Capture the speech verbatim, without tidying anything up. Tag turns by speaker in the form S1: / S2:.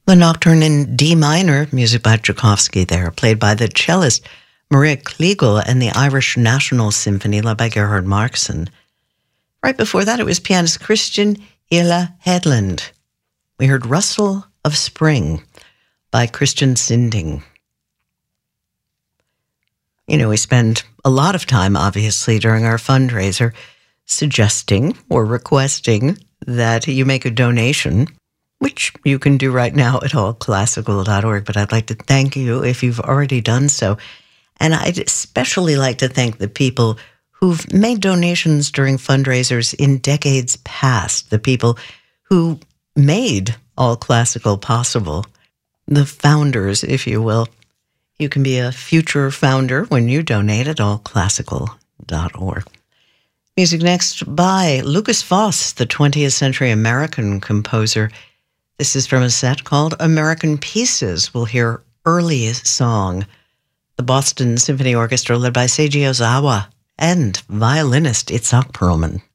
S1: The Nocturne in D minor, music by Tchaikovsky there, played by the cellist Maria Kliegel and the Irish National Symphony, led by Gerhard Markson. Right before that, it was pianist Christian Ila Hedlund. We heard Rustle of Spring by Christian Sinding. You know, we spend a lot of time, obviously, during our fundraiser suggesting or requesting that you make a donation, which you can do right now at all classical dot org, but I'd like to thank you if you've already done so. And I'd especially like to thank the people who've made donations during fundraisers in decades past, the people who made All Classical possible, the founders, if you will. You can be a future founder when you donate at all classical dot org. Music next by Lukas Foss, the twentieth century American composer. This is from a set called American Pieces. We'll hear Early's Song. The Boston Symphony Orchestra, led by Seiji Ozawa, and violinist Itzhak Perlman.